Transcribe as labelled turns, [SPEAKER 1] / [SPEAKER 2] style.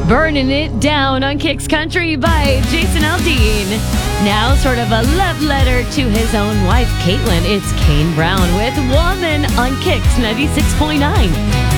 [SPEAKER 1] Burning It Down on Kicks Country by Jason Aldean. Now, sort of a love letter to his own wife, Caitlin. It's Kane Brown with Woman on Kicks 96.9.